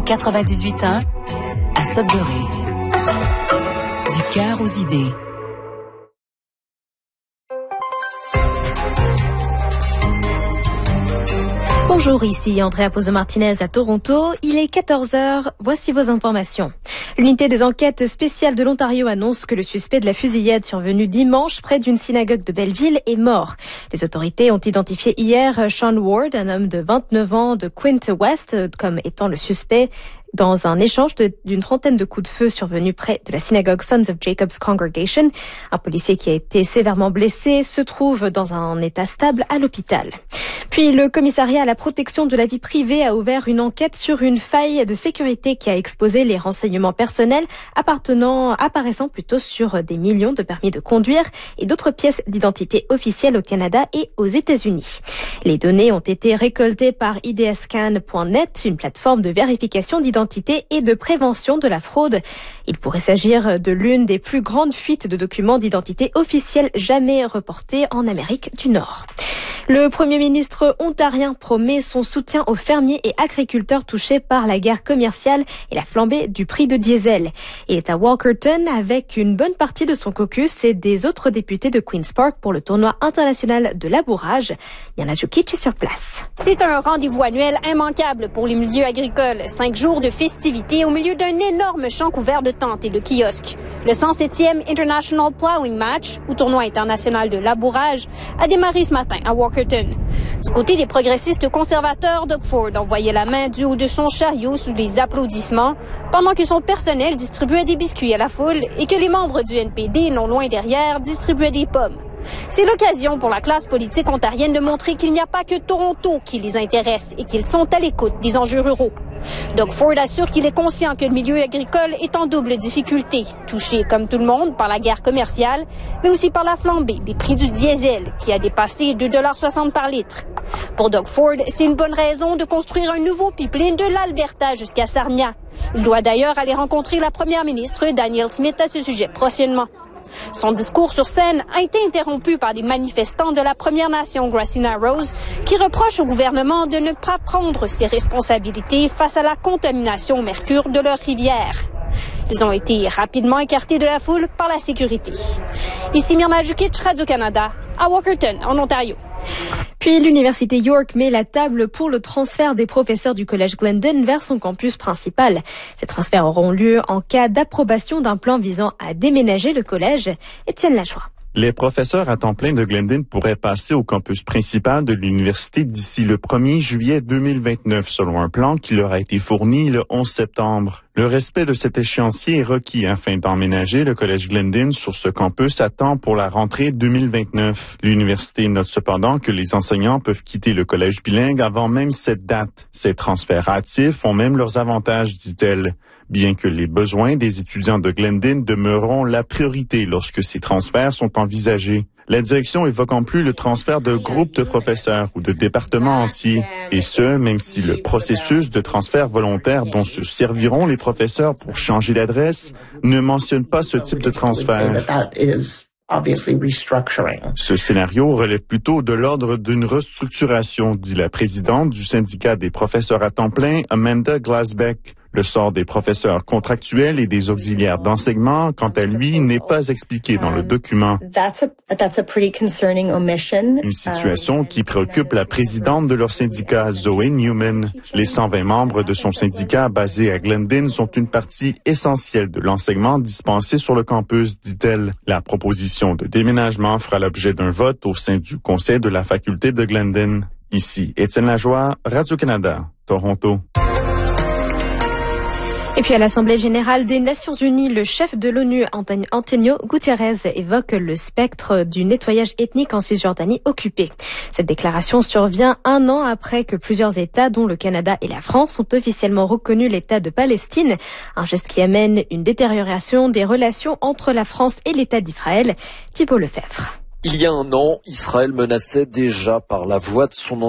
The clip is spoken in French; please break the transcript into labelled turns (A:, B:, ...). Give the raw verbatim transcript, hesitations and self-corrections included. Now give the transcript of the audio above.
A: au quatre-vingt-dix-huit ans, à Sudbury. Du cœur aux idées.
B: Bonjour, ici Andrea Pozo-Martinez à Toronto. Il est quatorze heures. Voici vos informations. L'unité des enquêtes spéciales de l'Ontario annonce que le suspect de la fusillade survenue dimanche près d'une synagogue de Belleville est mort. Les autorités ont identifié hier Sean Ward, un homme de vingt-neuf ans de Quint West, comme étant le suspect dans un échange de, d'une trentaine de coups de feu survenus près de la synagogue Sons of Jacob's Congregation. Un policier qui a été sévèrement blessé se trouve dans un état stable à l'hôpital. Puis le commissariat à la protection de la vie privée a ouvert une enquête sur une faille de sécurité qui a exposé les renseignements personnels appartenant, apparaissant plutôt sur des millions de permis de conduire et d'autres pièces d'identité officielles au Canada et aux États-Unis. Les données ont été récoltées par I D S Scan point net, une plateforme de vérification d'identité et de prévention de la fraude. Il pourrait s'agir de l'une des plus grandes fuites de documents d'identité officiels jamais reportées en Amérique du Nord. Le Premier ministre ontarien promet son soutien aux fermiers et agriculteurs touchés par la guerre commerciale et la flambée du prix de diesel. Il est à Walkerton avec une bonne partie de son caucus et des autres députés de Queen's Park pour le tournoi international de labourage. Yana Djukic est sur place.
C: C'est un rendez-vous annuel immanquable pour les milieux agricoles. Cinq jours de festivités au milieu d'un énorme champ couvert de tentes et de kiosques. Le cent septième International Plowing Match, ou tournoi international de labourage, a démarré ce matin à Walkerton. Du côté des progressistes conservateurs, Doug Ford envoyait la main du haut de son chariot sous les applaudissements pendant que son personnel distribuait des biscuits à la foule et que les membres du N P D, non loin derrière, distribuaient des pommes. C'est l'occasion pour la classe politique ontarienne de montrer qu'il n'y a pas que Toronto qui les intéresse et qu'ils sont à l'écoute des enjeux ruraux. Doug Ford assure qu'il est conscient que le milieu agricole est en double difficulté, touché comme tout le monde par la guerre commerciale, mais aussi par la flambée des prix du diesel qui a dépassé deux dollars soixante par litre. Pour Doug Ford, c'est une bonne raison de construire un nouveau pipeline de l'Alberta jusqu'à Sarnia. Il doit d'ailleurs aller rencontrer la première ministre Danielle Smith à ce sujet prochainement. Son discours sur scène a été interrompu par des manifestants de la Première Nation Grassy Narrows qui reprochent au gouvernement de ne pas prendre ses responsabilités face à la contamination au mercure de leur rivière. Ils ont été rapidement écartés de la foule par la sécurité. Ici Mirna Djukic, Radio-Canada, à Walkerton, en Ontario.
B: Puis l'Université York met la table pour le transfert des professeurs du collège Glendon vers son campus principal. Ces transferts auront lieu en cas d'approbation d'un plan visant à déménager le collège. Étienne Lajoie.
D: Les professeurs à temps plein de Glendon pourraient passer au campus principal de l'université d'ici le premier juillet deux mille vingt-neuf, selon un plan qui leur a été fourni le onze septembre. Le respect de cet échéancier est requis afin d'emménager le collège Glendon sur ce campus à temps pour la rentrée deux mille vingt-neuf. L'université note cependant que les enseignants peuvent quitter le collège bilingue avant même cette date. Ces transferts hâtifs ont même leurs avantages, dit-elle. Bien que les besoins des étudiants de Glendon demeureront la priorité lorsque ces transferts sont envisagés. La direction évoque en plus le transfert de groupes de professeurs ou de départements entiers. Et ce, même si le processus de transfert volontaire dont se serviront les professeurs pour changer d'adresse ne mentionne pas ce type de transfert. Ce scénario relève plutôt de l'ordre d'une restructuration, dit la présidente du syndicat des professeurs à temps plein, Amanda Glasbeck. Le sort des professeurs contractuels et des auxiliaires d'enseignement, quant à lui, n'est pas expliqué dans le document. Une situation qui préoccupe la présidente de leur syndicat, Zoe Newman. Les cent vingt membres de son syndicat basé à Glendon sont une partie essentielle de l'enseignement dispensé sur le campus, dit-elle. La proposition de déménagement fera l'objet d'un vote au sein du conseil de la faculté de Glendon. Ici, Étienne Lajoie, Radio-Canada, Toronto.
B: Et puis à l'Assemblée générale des Nations unies, le chef de l'ONU, Antonio Guterres, évoque le spectre du nettoyage ethnique en Cisjordanie occupée. Cette déclaration survient un an après que plusieurs États, dont le Canada et la France, ont officiellement reconnu l'État de Palestine, un geste qui amène une détérioration des relations entre la France et l'État d'Israël. Thibault Lefebvre.
E: Il y a un an, Israël menaçait déjà par la voix de son